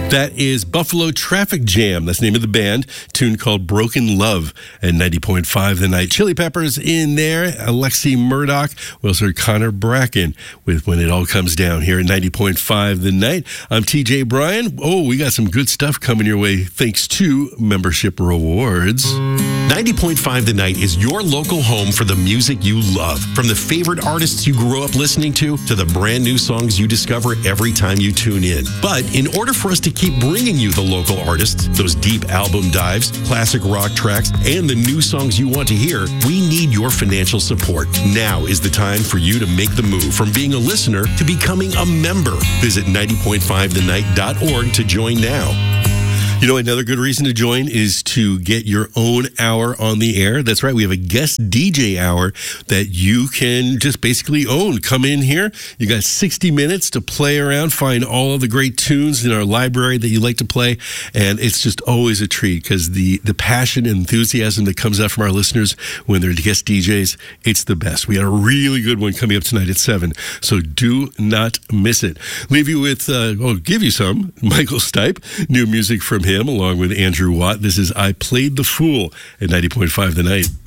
That is Buffalo Traffic Jam. That's the name of the band. Tune called Broken Love at 90.5 The Night. Chili Peppers in there. Alexi Murdoch. We also heard Connor Bracken with When It All Comes Down here at 90.5 The Night. I'm TJ Bryan. Oh, we got some good stuff coming your way thanks to membership rewards. 90.5 The Night is your local home for the music you love. From the favorite artists you grew up listening to the brand new songs you discover every time you tune in. But in order for us to keep bringing you the local artists, those deep album dives, classic rock tracks, and the new songs you want to hear, we need your financial support. Now is the time for you to make the move from being a listener to becoming a member. Visit 90.5thenight.org to join now. You know, another good reason to join is to get your own hour on the air. That's right. We have a guest DJ hour that you can just basically own. Come in here. You got 60 minutes to play around, find all of the great tunes in our library that you like to play. And it's just always a treat because the passion and enthusiasm that comes out from our listeners when they're guest DJs, it's the best. We got a really good one coming up tonight at 7. So do not miss it. Leave you with, give you some Michael Stipe, new music from him, along with Andrew Watt. This is I Played the Fool at 90.5 The Night.